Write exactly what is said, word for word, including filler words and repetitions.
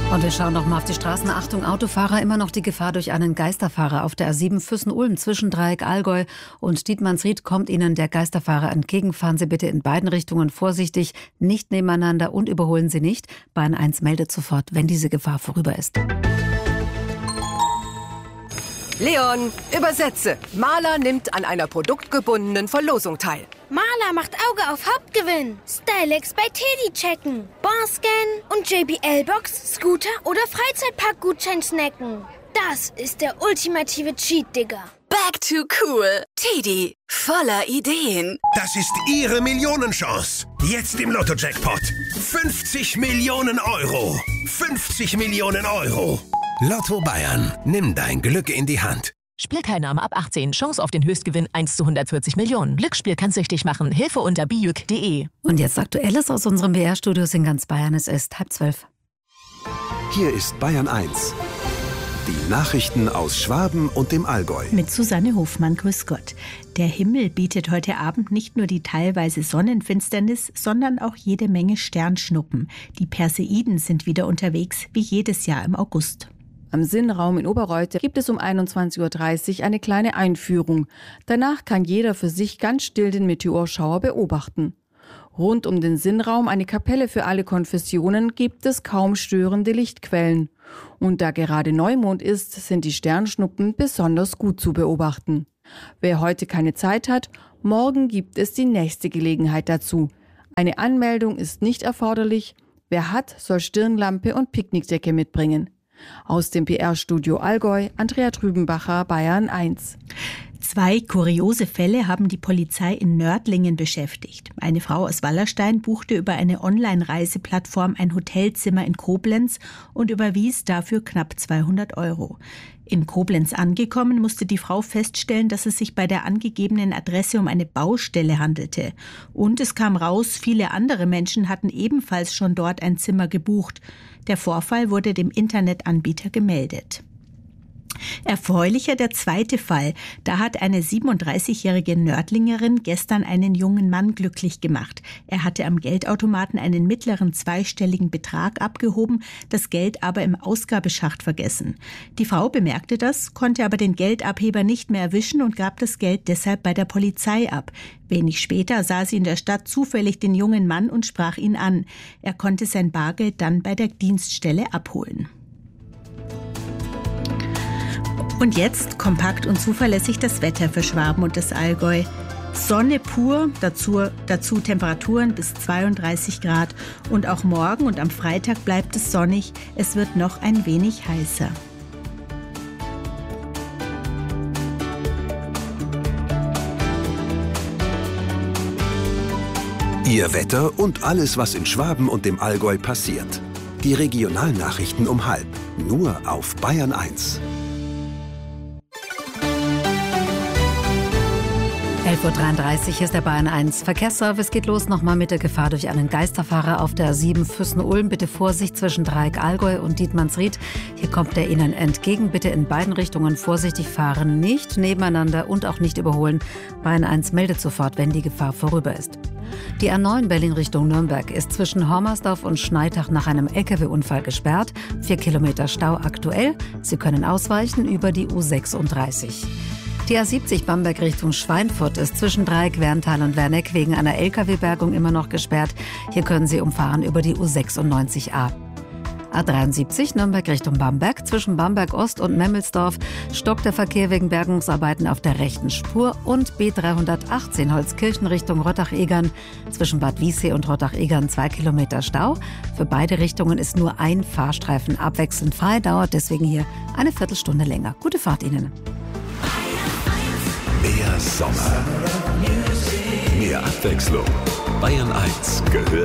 Und wir schauen noch mal auf die Straßen. Achtung, Autofahrer, immer noch die Gefahr durch einen Geisterfahrer auf der A sieben Füssen-Ulm zwischen Dreieck Allgäu und Dietmannsried kommt Ihnen der Geisterfahrer entgegen. Fahren Sie bitte in beiden Richtungen vorsichtig, nicht nebeneinander und überholen Sie nicht. Bahn eins meldet sofort, wenn diese Gefahr vorüber ist. Leon, übersetze. Maler nimmt an einer produktgebundenen Verlosung teil. Maler macht Auge auf Hauptgewinn. Stylex bei Teddy checken. Barscan und J B L-Box, Scooter oder Freizeitpark-Gutschein snacken. Das ist der ultimative Cheat, Digga. Back to cool. Teddy, voller Ideen. Das ist Ihre Millionenchance. Jetzt im Lotto-Jackpot. fünfzig Millionen Euro. fünfzig Millionen Euro. Lotto Bayern. Nimm dein Glück in die Hand. Spielteilnahme ab achtzehn. Chance auf den Höchstgewinn eins zu hundertvierzig Millionen. Glücksspiel kann süchtig machen. Hilfe unter bijuk punkt de. Und jetzt Aktuelles aus unserem B R-Studios in ganz Bayern. Es ist halb zwölf. Hier ist Bayern eins. Die Nachrichten aus Schwaben und dem Allgäu. Mit Susanne Hofmann, grüß Gott. Der Himmel bietet heute Abend nicht nur die teilweise Sonnenfinsternis, sondern auch jede Menge Sternschnuppen. Die Perseiden sind wieder unterwegs, wie jedes Jahr im August. Am Sinnraum in Oberreute gibt es um einundzwanzig Uhr dreißig eine kleine Einführung. Danach kann jeder für sich ganz still den Meteorschauer beobachten. Rund um den Sinnraum, eine Kapelle für alle Konfessionen, gibt es kaum störende Lichtquellen. Und da gerade Neumond ist, sind die Sternschnuppen besonders gut zu beobachten. Wer heute keine Zeit hat, morgen gibt es die nächste Gelegenheit dazu. Eine Anmeldung ist nicht erforderlich. Wer hat, soll Stirnlampe und Picknickdecke mitbringen. Aus dem P R-Studio Allgäu, Andrea Trübenbacher, Bayern eins. Zwei kuriose Fälle haben die Polizei in Nördlingen beschäftigt. Eine Frau aus Wallerstein buchte über eine Online-Reiseplattform ein Hotelzimmer in Koblenz und überwies dafür knapp zweihundert Euro. In Koblenz angekommen, musste die Frau feststellen, dass es sich bei der angegebenen Adresse um eine Baustelle handelte. Und es kam raus, viele andere Menschen hatten ebenfalls schon dort ein Zimmer gebucht. Der Vorfall wurde dem Internetanbieter gemeldet. Erfreulicher der zweite Fall. Da hat eine siebenunddreißigjährige Nördlingerin gestern einen jungen Mann glücklich gemacht. Er hatte am Geldautomaten einen mittleren zweistelligen Betrag abgehoben, das Geld aber im Ausgabeschacht vergessen. Die Frau bemerkte das, konnte aber den Geldabheber nicht mehr erwischen und gab das Geld deshalb bei der Polizei ab. Wenig später sah sie in der Stadt zufällig den jungen Mann und sprach ihn an. Er konnte sein Bargeld dann bei der Dienststelle abholen. Und jetzt kompakt und zuverlässig das Wetter für Schwaben und das Allgäu. Sonne pur, dazu, dazu Temperaturen bis zweiunddreißig Grad. Und auch morgen und am Freitag bleibt es sonnig. Es wird noch ein wenig heißer. Ihr Wetter und alles, was in Schwaben und dem Allgäu passiert. Die Regionalnachrichten um halb. Nur auf Bayern eins. elf Uhr dreiunddreißig ist der Bayern eins. Verkehrsservice geht los nochmal mit der Gefahr durch einen Geisterfahrer auf der A sieben Füssen-Ulm. Bitte Vorsicht zwischen Dreieck Allgäu und Dietmannsried. Hier kommt er Ihnen entgegen. Bitte in beiden Richtungen vorsichtig fahren, nicht nebeneinander und auch nicht überholen. Bayern eins meldet sofort, wenn die Gefahr vorüber ist. Die A neun Berlin Richtung Nürnberg ist zwischen Hormersdorf und Schneitach nach einem L K W-Unfall gesperrt. Vier Kilometer Stau aktuell. Sie können ausweichen über die U sechsunddreißig. Die A siebzig Bamberg Richtung Schweinfurt ist zwischen Dreieck, Werntal und Werneck wegen einer L K W-Bergung immer noch gesperrt. Hier können Sie umfahren über die U sechsundneunzig A. A dreiundsiebzig Nürnberg Richtung Bamberg. Zwischen Bamberg Ost und Memmelsdorf stockt der Verkehr wegen Bergungsarbeiten auf der rechten Spur. Und B dreihundertachtzehn Holzkirchen Richtung Rottach-Egern. Zwischen Bad Wiessee und Rottach-Egern zwei Kilometer Stau. Für beide Richtungen ist nur ein Fahrstreifen abwechselnd frei, dauert deswegen hier eine Viertelstunde länger. Gute Fahrt Ihnen. Mehr Sommer. Mehr Abwechslung. Bayern eins gehört